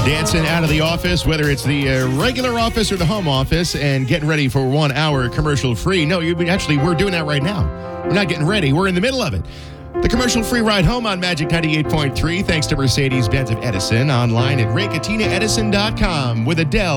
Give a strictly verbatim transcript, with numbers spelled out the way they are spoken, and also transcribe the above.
Dancing out of the office, whether it's the uh, regular office or the home office, and getting ready for one hour commercial free. No, you actually, we're doing that right now. We're not getting ready. We're in the middle of it. The commercial free ride home on Magic ninety-eight point three, thanks to Mercedes-Benz of Edison, online at ray katina edison dot com with Adele.